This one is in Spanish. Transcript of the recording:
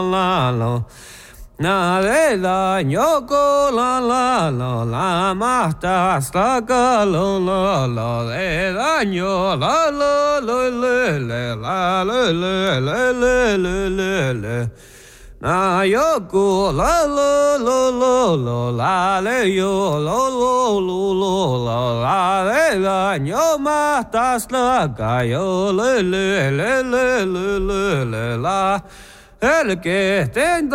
la lo. Na de la ñoco la masta hasta lo de daño le na yoko la le yo la de daño masta hasta cayo le la el que esté